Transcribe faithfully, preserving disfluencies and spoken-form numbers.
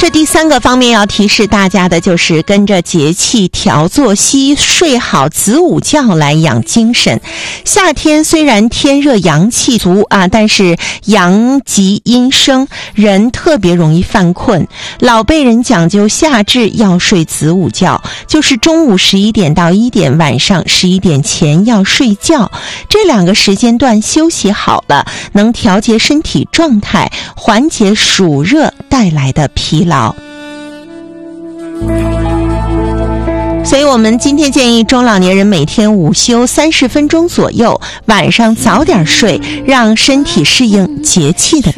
这第三个方面要提示大家的就是跟着节气调作息，睡好子午觉来养精神。夏天虽然天热阳气足啊，但是阳极阴生，人特别容易犯困。老辈人讲究夏至要睡子午觉，就是中午十一点到一点，晚上十一点前要睡觉。这两个时间段休息好了，能调节身体状态，缓解暑热带来的疲劳。所以我们今天建议中老年人每天午休三十分钟左右，晚上早点睡，让身体适应节气的